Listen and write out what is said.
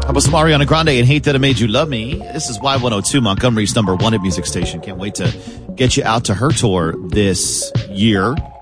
How about some Ariana Grande and Hate That I Made You Love Me? This is Y102, Montgomery's #1 hit music station. Can't wait to get you out to her tour this year.